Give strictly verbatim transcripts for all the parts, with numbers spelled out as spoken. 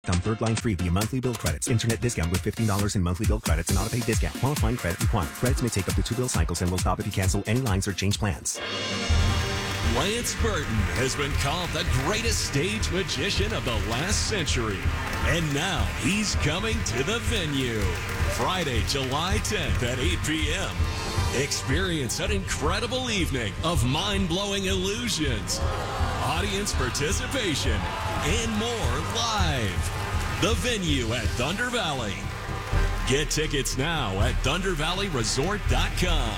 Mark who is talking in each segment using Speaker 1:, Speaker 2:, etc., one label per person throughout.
Speaker 1: On third line free via monthly bill credits. Internet discount with fifteen dollars in monthly bill credits and auto-pay discount. Qualifying credit required. Credits may take up to two bill cycles and will stop if you cancel any lines or change plans.
Speaker 2: Lance Burton has been called the greatest stage magician of the last century. And now he's coming to the venue. Friday, July tenth at eight p.m. Experience an incredible evening of mind-blowing illusions, audience participation, and more live. The venue at Thunder Valley. Get tickets now at thunder valley resort dot com.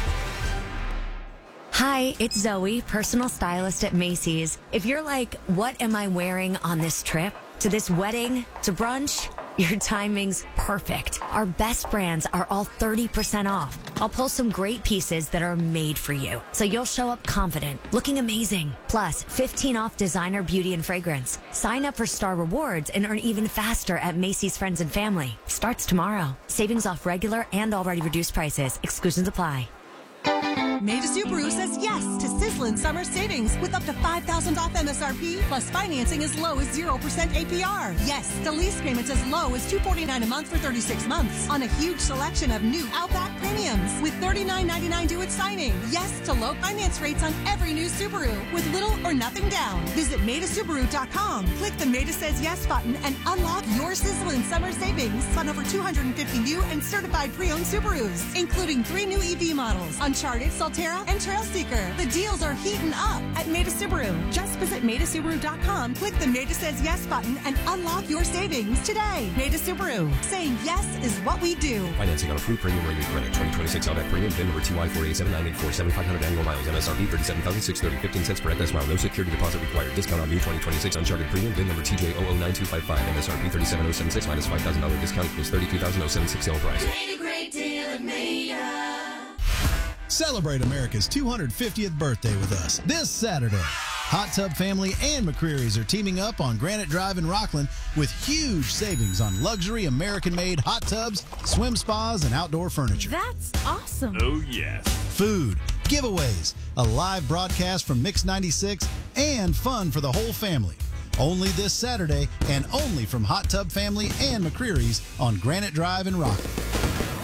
Speaker 3: Hi, it's Zoe, personal stylist at Macy's. If you're like, what am I wearing on this trip? To this wedding? To brunch? Your timing's perfect. Our best brands are all thirty percent off. I'll pull some great pieces that are made for you, so you'll show up confident, looking amazing. Plus, fifteen off designer, beauty, and fragrance. Sign up for Star Rewards and earn even faster at Macy's Friends and Family. Starts tomorrow. Savings off regular and already reduced prices. Exclusions apply.
Speaker 4: Maida Subaru says yes to sizzling summer savings with up to five thousand dollars off M S R P plus financing as low as zero percent A P R. Yes to lease payments as low as two hundred forty-nine dollars a month for thirty-six months on a huge selection of new Outback Premiums with thirty-nine ninety-nine due at signing. Yes to low finance rates on every new Subaru with little or nothing down. Visit Maida Subaru dot com. Click the Maida Says Yes button and unlock your sizzling summer savings on over two hundred fifty new and certified pre-owned Subarus, including three new E V models, Uncharted, Solterra, and Trailseeker. The deals are heating up at Maida Subaru. Just visit Maida Subaru dot com, click the Maida Says Yes button, and unlock your savings today. Maida Subaru. Saying yes is what we do.
Speaker 5: Financing on approved premium rated credit. twenty twenty-six Outback Premium. VIN number T Y four eight seven nine eight four, seventy-five hundred annual miles. M S R P thirty-seven thousand six hundred thirty, fifteen cents per F S mile. No security deposit required. Discount on new twenty twenty-six Uncharted Premium. VIN number T J zero zero nine two five five. M S R P thirty-seven thousand seventy-six minus five thousand dollars discount equals thirty-two thousand seventy-six sale price.
Speaker 6: Great, great deal at Maida.
Speaker 7: Celebrate America's two hundred fiftieth birthday with us this Saturday. Hot Tub Family and McCreary's are teaming up on Granite Drive in Rockland with huge savings on luxury American-made hot tubs, swim spas, and outdoor furniture.
Speaker 8: That's awesome.
Speaker 2: Oh, yes.
Speaker 7: Food, giveaways, a live broadcast from Mix ninety-six, and fun for the whole family. Only this Saturday and only from Hot Tub Family and McCreary's on Granite Drive in Rockland.